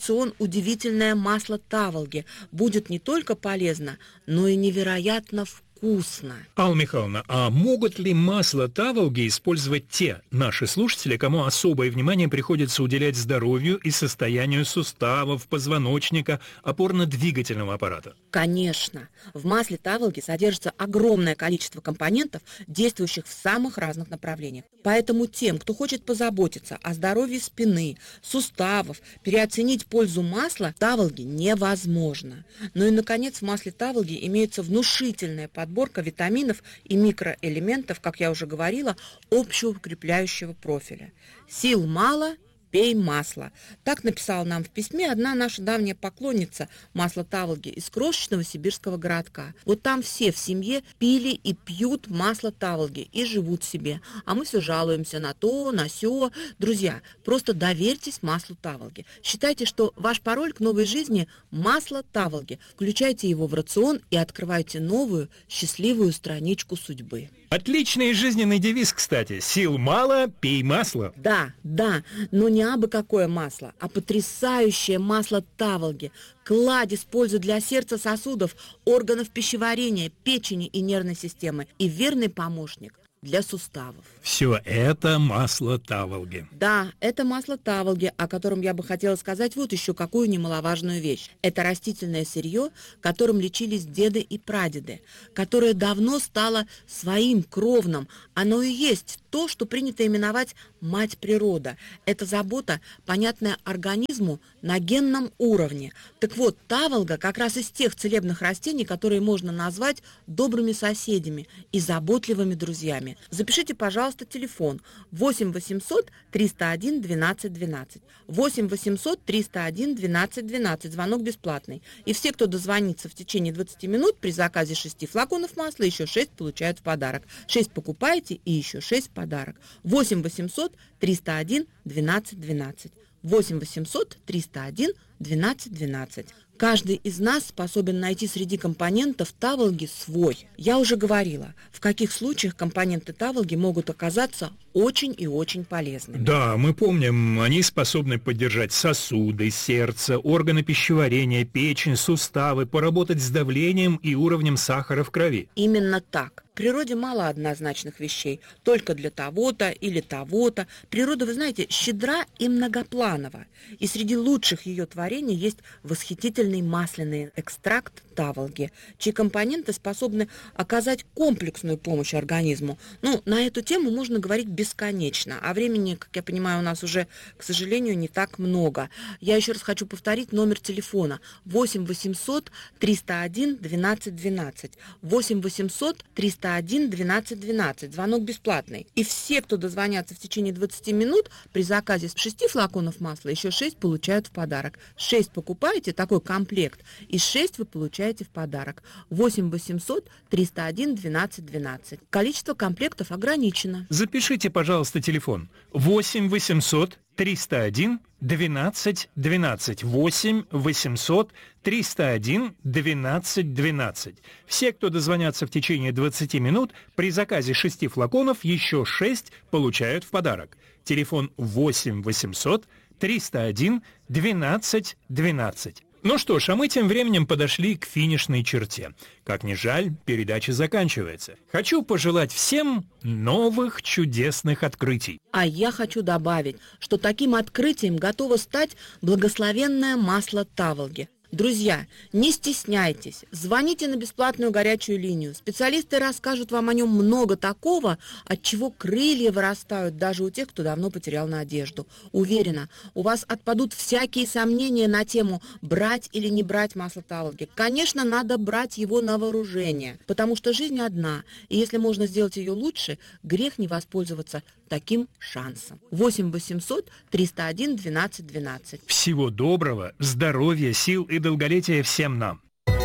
удивительное масло Таволги будет не только полезно, но и невероятно вкусно. Вкусно. Алла Михайловна, а могут ли масло Таволги использовать те наши слушатели, кому особое внимание приходится уделять здоровью и состоянию суставов, позвоночника, опорно-двигательного аппарата? Конечно. В масле Таволги содержится огромное количество компонентов, действующих в самых разных направлениях. Поэтому тем, кто хочет позаботиться о здоровье спины, суставов, переоценить пользу масла Таволги невозможно. Ну и, наконец, в масле Таволги имеется внушительная поддержка подборка витаминов и микроэлементов, как я уже говорила, общеукрепляющего профиля. Сил мало, пей масло. Так написала нам в письме одна наша давняя поклонница масла Таволги из крошечного сибирского городка. Вот там все в семье пили и пьют масло Таволги и живут себе. А мы все жалуемся на то, на сё. Друзья, просто доверьтесь маслу Таволги. Считайте, что ваш пароль к новой жизни – масло Таволги. Включайте его в рацион и открывайте новую, счастливую страничку судьбы. Отличный жизненный девиз, кстати. Сил мало, пей масло. Да, да, но не абы какое масло, а потрясающее масло Таволги. Кладезь пользы для сердца, сосудов, органов пищеварения, печени и нервной системы. И верный помощник для суставов. Все это масло Таволги. Да, это масло Таволги, о котором я бы хотела сказать вот еще какую немаловажную вещь. Это растительное сырье, которым лечились деды и прадеды, которое давно стало своим кровным. Оно и есть то, что принято именовать мать природа. Это забота, понятная организму на генном уровне. Так вот, Таволга как раз из тех целебных растений, которые можно назвать добрыми соседями и заботливыми друзьями. Запишите, пожалуйста, телефон восемь восемьсот триста один двенадцать двенадцать. восемь восемьсот триста один двенадцать двенадцать. Звонок бесплатный. И все, кто дозвонится в течение двадцати минут, при заказе шести флаконов масла, еще шесть получают в подарок. шесть покупаете и еще шесть в подарок. восемь восемьсот триста один двенадцать двенадцать. восемь восемьсот триста один двенадцать двенадцать. Каждый из нас способен найти среди компонентов Таволги свой. Я уже говорила, в каких случаях компоненты Таволги могут оказаться очень и очень полезными. Да, мы помним, они способны поддержать сосуды, сердце, органы пищеварения, печень, суставы, поработать с давлением и уровнем сахара в крови. Именно так. В природе мало однозначных вещей, только для того-то или того-то. Природа, вы знаете, щедра и многопланова. И среди лучших ее творений есть восхитительный масляный экстракт Таволги, чьи компоненты способны оказать комплексную помощь организму. Ну, на эту тему можно говорить бесконечно, а времени, как я понимаю, у нас уже, к сожалению, не так много. Я еще раз хочу повторить номер телефона восемь восемьсот триста один двенадцать двенадцать. восемь восемьсот триста один двенадцать двенадцать. Звонок бесплатный. И все, кто дозвонятся в течение двадцати минут, при заказе шести флаконов масла еще шесть получают в подарок. шесть покупаете, такой комплект, и шесть вы получаете в подарок. восемь восемьсот триста один двенадцать двенадцать. Количество комплектов ограничено. Запишите, пожалуйста, телефон восемь восемьсот триста один двенадцать двенадцать. восемь восемьсот триста один двенадцать двенадцать. Все, кто дозвонятся в течение двадцати минут, при заказе шести флаконов еще шесть получают в подарок. Телефон восемь восемьсот триста один двенадцать двенадцать. Ну что ж, а мы тем временем подошли к финишной черте. Как ни жаль, передача заканчивается. Хочу пожелать всем новых чудесных открытий. А я хочу добавить, что таким открытием готово стать благословенное масло Таволги. Друзья, не стесняйтесь, звоните на бесплатную горячую линию. Специалисты расскажут вам о нем много такого, от чего крылья вырастают даже у тех, кто давно потерял надежду. Уверена, у вас отпадут всякие сомнения на тему брать или не брать масло Таволги. Конечно, надо брать его на вооружение, потому что жизнь одна, и если можно сделать ее лучше, грех не воспользоваться таким шансом. восемь восемьсот триста один двенадцать двенадцать. Всего доброго, здоровья, сил и долголетия всем нам.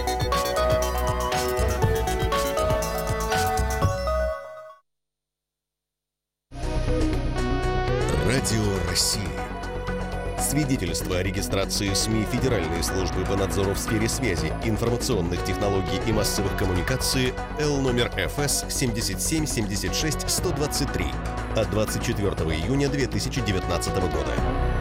Радио России. Свидетельство о регистрации СМИ Федеральной службы по надзору в сфере связи, информационных технологий и массовых коммуникаций Л номер Ф С семьдесят семь семьдесят шесть сто двадцать три от двадцать четвёртого июня две тысячи девятнадцатого года.